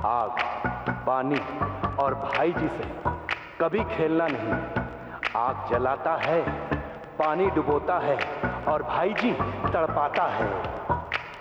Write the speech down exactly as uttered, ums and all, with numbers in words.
आग, पानी और भाई जी से कभी खेलना नहीं। आग जलाता है, पानी डुबोता है और भाई जी तड़पाता है।